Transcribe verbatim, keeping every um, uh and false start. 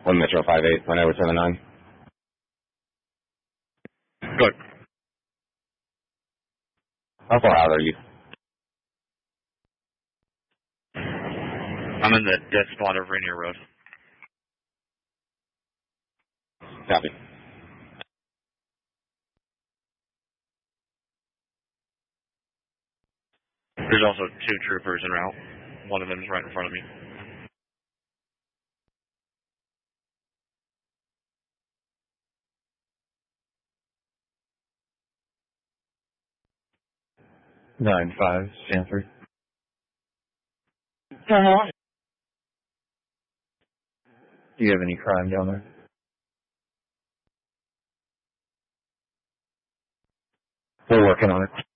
One Metro five eight, one over seven nine. Good. How far out are you? I'm in the dead spot of Rainier Road. Copy. There's also two troopers en route. One of them is right in front of me. Nine five, Stanford. Uh-huh. Do you have any crime down there? We're working on it.